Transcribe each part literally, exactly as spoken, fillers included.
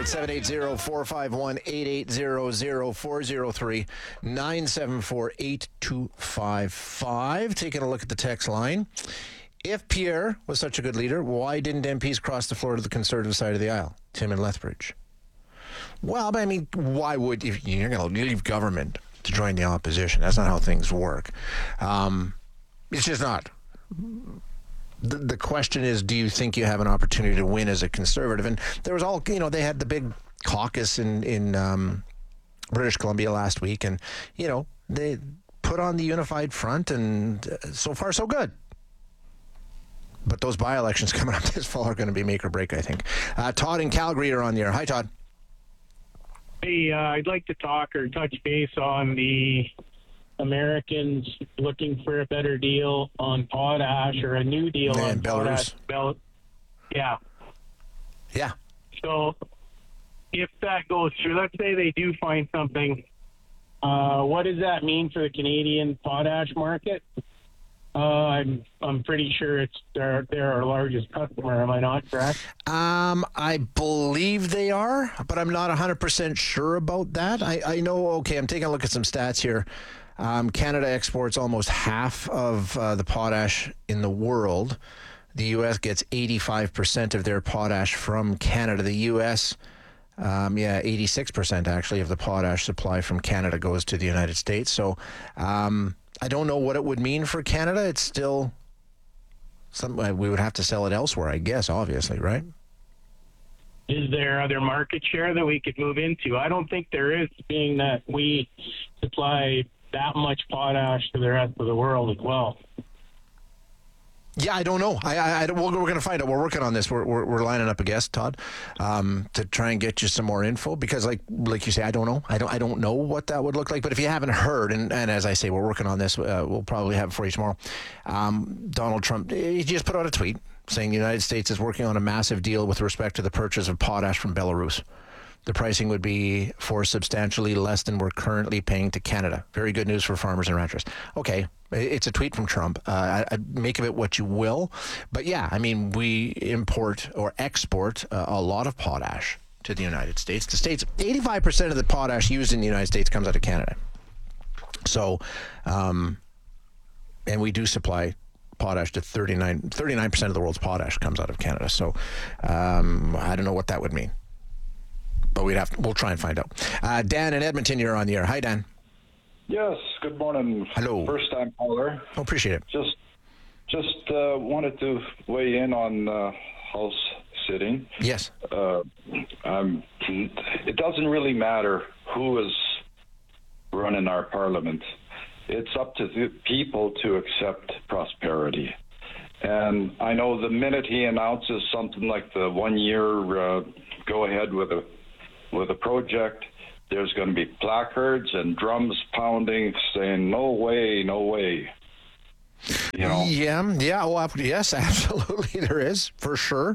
right, seven eight zero, four five one, eight eight zero zero, four zero three, nine seven four, eight two five five. Taking a look at the text line. If Pierre was such a good leader, why didn't M Ps cross the floor to the Conservative side of the aisle? Tim in Lethbridge. Well, I mean, why would if you're going to leave government to join the opposition? That's not how things work. Um, it's just not. The, the question is, do you think you have an opportunity to win as a Conservative? And there was all, you know, they had the big caucus in, in um, British Columbia last week, and, you know, they put on the unified front, and uh, so far, so good. But those by-elections coming up this fall are going to be make or break, I think. Uh, Todd in Calgary are on the air. Hi, Todd. Hey, uh, I'd like to talk or touch base on the Americans looking for a better deal on potash or a new deal Man, on Belarus. potash. Bel- yeah. Yeah. So if that goes through, let's say they do find something, uh, what does that mean for the Canadian potash market? Uh, I'm I'm pretty sure it's they're, they're our largest customer. Am I not correct? Um, I believe they are, but I'm not one hundred percent sure about that. I, I know, okay, I'm taking a look at some stats here. Um, Canada exports almost half of uh, the potash in the world. The U S gets eighty-five percent of their potash from Canada. The U S, um, yeah, eighty-six percent actually of the potash supply from Canada goes to the United States. So um, I don't know what it would mean for Canada. It's still something we would have to sell it elsewhere, I guess, obviously, right? Is there other market share that we could move into? I don't think there is, being that we supply that much potash to the rest of the world as well. Yeah, I don't know. I, I, I don't, we're, we're going to find out. We're working on this. We're, we're, we're lining up a guest, Todd, um, to try and get you some more info because, like, like you say, I don't know. I don't, I don't know what that would look like. But if you haven't heard, and, and as I say, we're working on this. Uh, we'll probably have it for you tomorrow. Um, Donald Trump, he just put out a tweet saying the United States is working on a massive deal with respect to the purchase of potash from Belarus. The pricing would be for substantially less than we're currently paying to Canada. Very good news for farmers and ranchers. Okay, it's a tweet from Trump. Uh, I, I make of it what you will. But yeah, I mean, we import or export uh, a lot of potash to the United States. The states, eighty-five percent of the potash used in the United States comes out of Canada. So, um, and we do supply potash to thirty-nine, thirty-nine percent of the world's potash comes out of Canada. So um, I don't know what that would mean. But we'd have to, we'll try and find out. Uh, Dan in Edmonton, you're on the air. Hi, Dan. Yes, good morning. Hello. First time caller. Oh, appreciate it. Just just uh, wanted to weigh in on uh, house sitting. Yes. Uh, um, it doesn't really matter who is running our parliament. It's up to the people to accept prosperity. And I know the minute he announces something like the one year uh, go ahead with a with a project, there's going to be placards and drums pounding saying, no way, no way. You know? Yeah, yeah, well, yes, absolutely there is, for sure.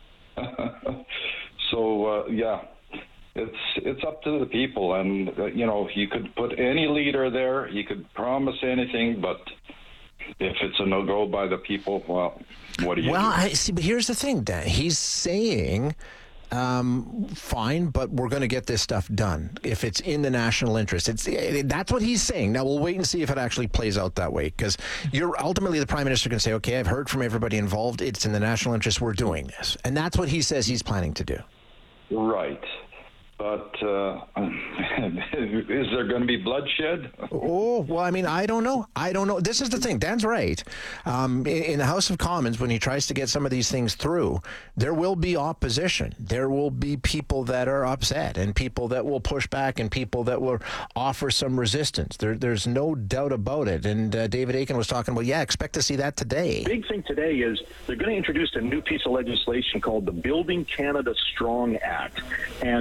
so, uh, yeah, it's it's up to the people. And, uh, you know, you could put any leader there, you could promise anything, but if it's a no-go by the people, well, what do you well, do? I see, but here's the thing, Dan. He's saying, um, fine, but we're going to get this stuff done if it's in the national interest. It's that's what he's saying. Now, we'll wait and see if it actually plays out that way, because you're ultimately the Prime Minister can say, okay, I've heard from everybody involved. It's in the national interest. We're doing this. And that's what he says he's planning to do. Right. But uh, is there going to be bloodshed? Oh, well, I mean, I don't know. I don't know. This is the thing. Dan's right. Um, in, in the House of Commons, when he tries to get some of these things through, there will be opposition. There will be people that are upset and people that will push back and people that will offer some resistance. There, there's no doubt about it. And uh, David Akin was talking about, yeah, expect to see that today. Big thing today is they're going to introduce a new piece of legislation called the Building Canada Strong Act. And what this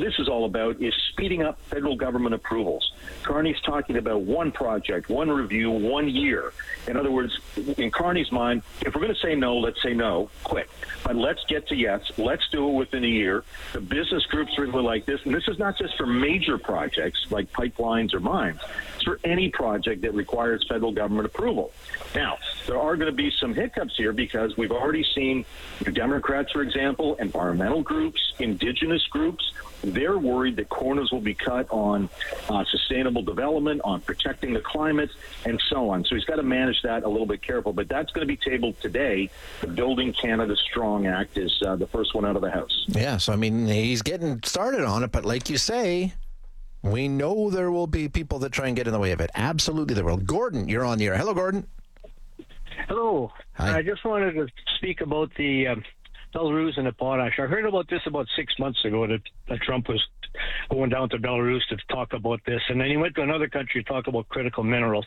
this is all about is speeding up federal government approvals. Carney's talking about one project, one review, one year. In other words, in Carney's mind, if we're going to say no, let's say no, quick. But let's get to yes. Let's do it within a year. The business groups really like this. And this is not just for major projects like pipelines or mines. It's for any project that requires federal government approval. Now, there are going to be some hiccups here because we've already seen Democrats, for example, environmental groups, indigenous groups. They're worried that corners will be cut on uh, sustainable development, on protecting the climate, and so on. So he's got to manage that a little bit careful. But that's going to be tabled today. The Building Canada Strong Act is uh, the first one out of the House. Yeah, so, I mean, he's getting started on it. But like you say, we know there will be people that try and get in the way of it. Absolutely there will. Gordon, you're on the air. Hello, Gordon. Hello. Hi. I just wanted to speak about the um, Belarus and the potash. I heard about this about six months ago that, that Trump was going down to Belarus to talk about this, and then he went to another country to talk about critical minerals.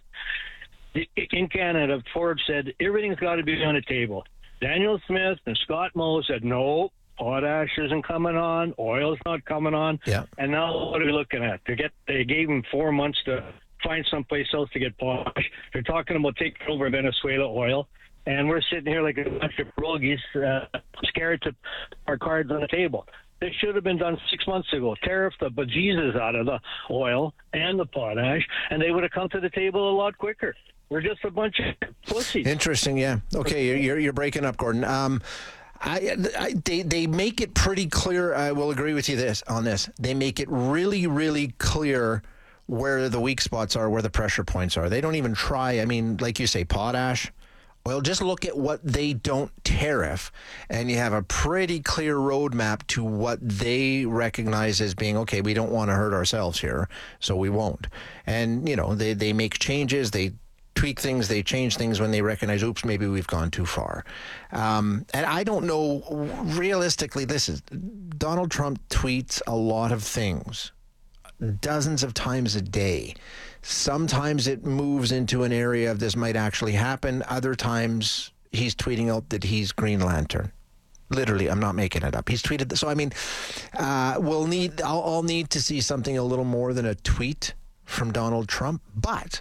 In Canada, Forbes said everything's got to be on the table. Daniel Smith and Scott Moe said, no, potash isn't coming on, oil's not coming on. Yeah. And now what are we looking at? They, get, they gave him four months to find someplace else to get potash. They're talking about taking over Venezuela oil. And we're sitting here like a bunch of pierogies, uh, scared to our cards on the table. This should have been done six months ago. Tariff the bejesus out of the oil and the potash, and they would have come to the table a lot quicker. We're just a bunch of pussies. Interesting, yeah. Okay, you're you're, you're breaking up, Gordon. Um, I, I they they make it pretty clear. I will agree with you this on this. They make it really, really clear where the weak spots are, where the pressure points are. They don't even try. I mean, like you say, potash. Well, just look at what they don't tariff, and you have a pretty clear roadmap to what they recognize as being, okay, we don't want to hurt ourselves here, so we won't. And, you know, they, they make changes, they tweak things, they change things when they recognize, oops, maybe we've gone too far. Um, and I don't know, realistically, this is, Donald Trump tweets a lot of things, dozens of times a day. Sometimes it moves into an area of this might actually happen. Other times he's tweeting out that he's Green Lantern. Literally, I'm not making it up. He's tweeted this. So, I mean, uh, we'll need, I'll, I'll need to see something a little more than a tweet from Donald Trump. But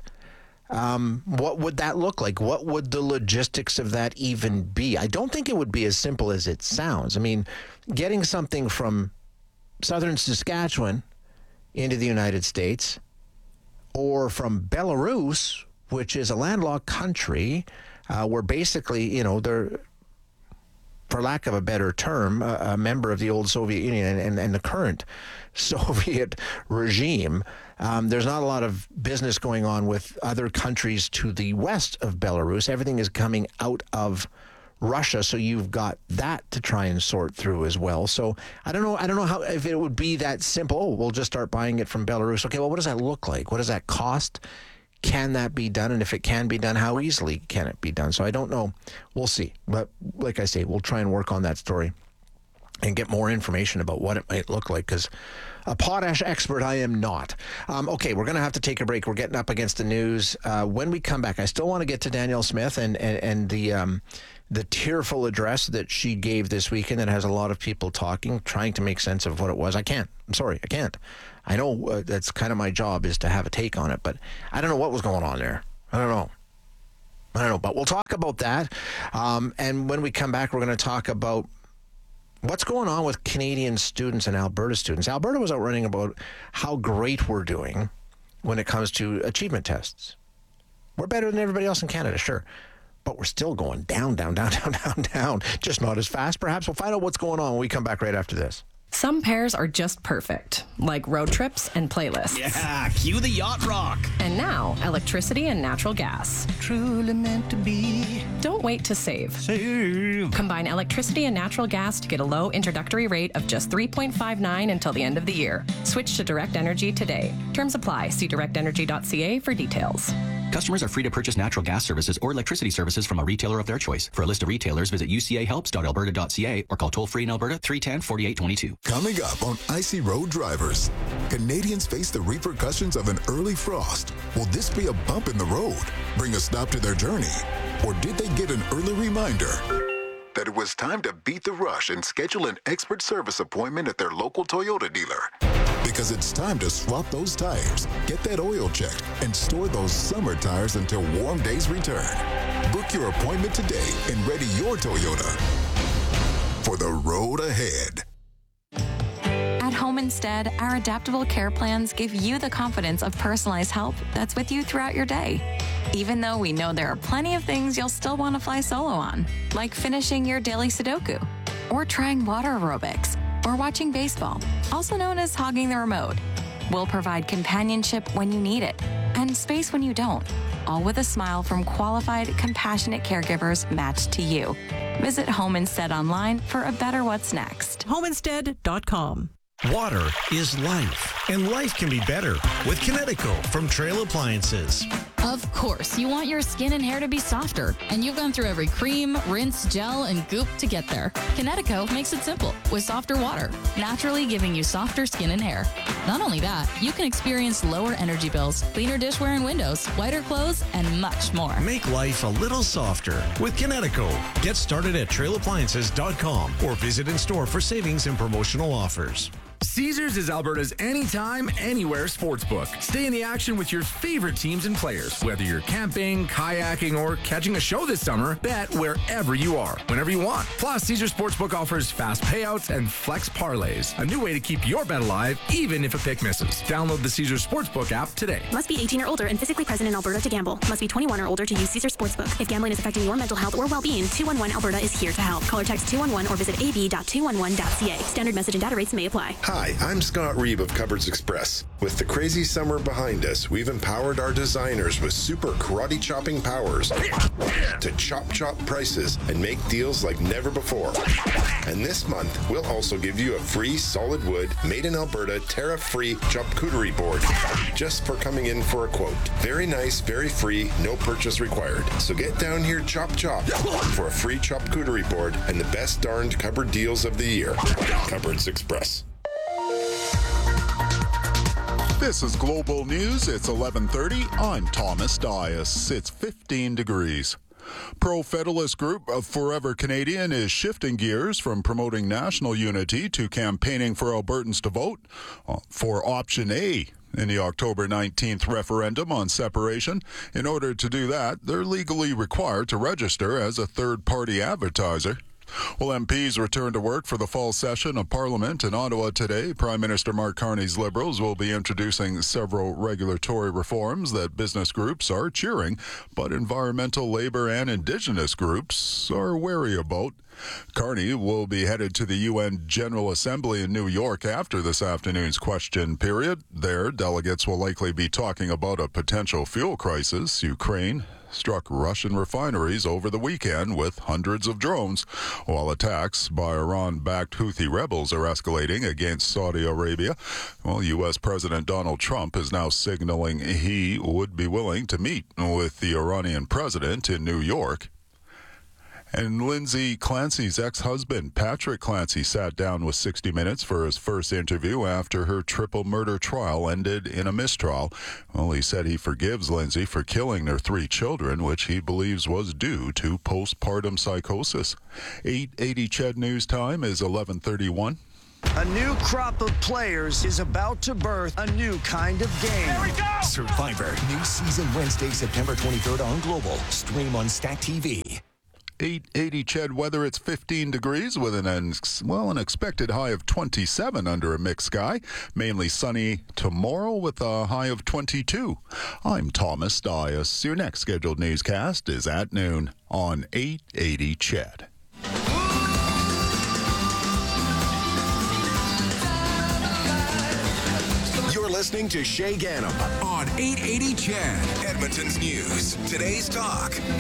um, what would that look like? What would the logistics of that even be? I don't think it would be as simple as it sounds. I mean, getting something from southern Saskatchewan into the United States, or from Belarus, which is a landlocked country, uh, where basically, you know, they're, for lack of a better term, a, a member of the old Soviet Union and, and, and the current Soviet regime. Um, there's not a lot of business going on with other countries to the west of Belarus. Everything is coming out of Russia, so you've got that to try and sort through as well. So I don't know. I don't know how, if it would be that simple. Oh, we'll just start buying it from Belarus. Okay, well, what does that look like? What does that cost? Can that be done? And if it can be done, how easily can it be done? So I don't know. We'll see. But like I say, we'll try and work on that story and get more information about what it might look like, because a potash expert I am not. Um, okay, we're going to have to take a break. We're getting up against the news. Uh, when we come back, I still want to get to Danielle Smith and, and, and the um, the tearful address that she gave this weekend that has a lot of people talking, trying to make sense of what it was. I can't. I'm sorry, I can't. I know uh, that's kind of my job, is to have a take on it, but I don't know what was going on there. I don't know. I don't know, but we'll talk about that. Um, and when we come back, we're going to talk about what's going on with Canadian students and Alberta students. Alberta was out running about how great we're doing when it comes to achievement tests. We're better than everybody else in Canada, sure. But we're still going down, down, down, down, down, down. Just not as fast, perhaps. We'll find out what's going on when we come back right after this. Some pairs are just perfect, like road trips and playlists. Yeah, cue the yacht rock. And now, electricity and natural gas. Truly meant to be. Don't wait to save. Save. Combine electricity and natural gas to get a low introductory rate of just three point five nine until the end of the year. Switch to Direct Energy today. Terms apply. See direct energy dot c a for details. Customers are free to purchase natural gas services or electricity services from a retailer of their choice. For a list of retailers, visit u c a helps dot alberta dot c a or call toll-free in Alberta three one zero, four eight two two. Coming up on Icy Road Drivers, Canadians face the repercussions of an early frost. Will this be a bump in the road, bring a stop to their journey? Or did they get an early reminder that it was time to beat the rush and schedule an expert service appointment at their local Toyota dealer? Because it's time to swap those tires, get that oil checked, and store those summer tires until warm days return. Book your appointment today and ready your Toyota for the road ahead. At Home Instead, our adaptable care plans give you the confidence of personalized help that's with you throughout your day. Even though we know there are plenty of things you'll still want to fly solo on, like finishing your daily Sudoku, or trying water aerobics, or watching baseball, also known as hogging the remote. We'll provide companionship when you need it, and space when you don't, all with a smile from qualified, compassionate caregivers matched to you. Visit Home Instead online for a better what's next. home instead dot com. Water is life, and life can be better with Kinetico from Trail Appliances. Of course, you want your skin and hair to be softer, and you've gone through every cream, rinse, gel, and goop to get there. Kinetico makes it simple with softer water, naturally giving you softer skin and hair. Not only that, you can experience lower energy bills, cleaner dishware and windows, whiter clothes, and much more. Make life a little softer with Kinetico. Get started at trail appliances dot com or visit in store for savings and promotional offers. Caesars is Alberta's anytime, anywhere sportsbook. Stay in the action with your favorite teams and players. Whether you're camping, kayaking, or catching a show this summer, bet wherever you are, whenever you want. Plus, Caesars Sportsbook offers fast payouts and flex parlays, a new way to keep your bet alive, even if a pick misses. Download the Caesars Sportsbook app today. Must be eighteen or older and physically present in Alberta to gamble. Must be twenty-one or older to use Caesars Sportsbook. If gambling is affecting your mental health or well-being, two one one Alberta is here to help. Call or text two one one or visit a b dot two one one dot c a. Standard message and data rates may apply. Hi, I'm Scott Reeb of Cupboards Express. With the crazy summer behind us, we've empowered our designers with super karate chopping powers to chop chop prices and make deals like never before. And this month, we'll also give you a free solid wood, made in Alberta, tariff-free charcuterie board just for coming in for a quote. Very nice, very free, no purchase required. So get down here, chop chop, for a free charcuterie board and the best darned cupboard deals of the year. Cupboards Express. This is Global News. It's eleven thirty. I'm Thomas Dias. It's fifteen degrees. Pro-Federalist group of Forever Canadian is shifting gears from promoting national unity to campaigning for Albertans to vote for option A in the October nineteenth referendum on separation. In order to do that, they're legally required to register as a third-party advertiser. Well, M Ps return to work for the fall session of Parliament in Ottawa today. Prime Minister Mark Carney's Liberals will be introducing several regulatory reforms that business groups are cheering, but environmental, labor, and Indigenous groups are wary about. Carney will be headed to the U N General Assembly in New York after this afternoon's question period. There, delegates will likely be talking about a potential fuel crisis. Ukraine struck Russian refineries over the weekend with hundreds of drones, while attacks by Iran-backed Houthi rebels are escalating against Saudi Arabia. Well, U S President Donald Trump is now signaling he would be willing to meet with the Iranian president in New York. And Lindsay Clancy's ex-husband, Patrick Clancy, sat down with sixty minutes for his first interview after her triple murder trial ended in a mistrial. Well, he said he forgives Lindsay for killing their three children, which he believes was due to postpartum psychosis. eight eighty C H E D News Time is eleven thirty-one. A new crop of players is about to birth a new kind of game. There we go! Survivor, new season Wednesday, September twenty-third on Global. Stream on Stack T V. eight eighty C H E D weather. It's fifteen degrees with an, well, an expected high of twenty-seven under a mixed sky. Mainly sunny tomorrow with a high of twenty-two. I'm Thomas Dias. Your next scheduled newscast is at noon on eight eighty C H E D. You're listening to Shay Ganem on eight eighty C H E D, Edmonton's News. Today's talk,